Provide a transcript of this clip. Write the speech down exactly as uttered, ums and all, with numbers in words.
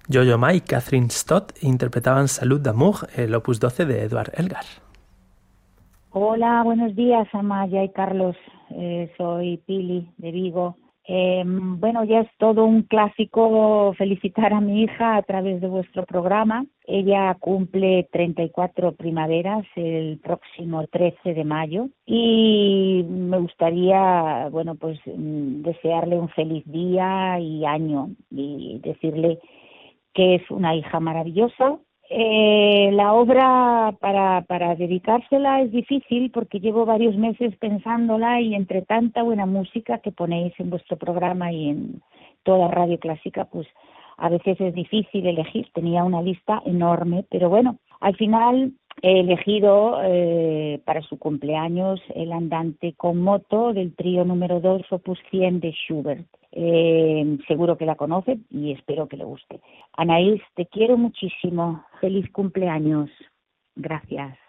Yo-Yo Ma y Catherine Stott interpretaban Salud d'amour, el opus doce de Edward Elgar. Hola, buenos días, Amaya y Carlos. Eh, soy Pili, de Vigo. Eh, bueno, ya es todo un clásico felicitar a mi hija a través de vuestro programa. Ella cumple treinta y cuatro primaveras el próximo trece de mayo y me gustaría, bueno, pues desearle un feliz día y año y decirle que es una hija maravillosa. Eh, la obra para, para dedicársela es difícil porque llevo varios meses pensándola y entre tanta buena música que ponéis en vuestro programa y en toda Radio Clásica, pues a veces es difícil elegir. Tenía una lista enorme, pero bueno, al final he elegido eh, para su cumpleaños el Andante con moto del trío número dos, opus cien de Schubert. Eh, seguro que la conoce y espero que le guste. Anaís, te quiero muchísimo. Feliz cumpleaños. Gracias.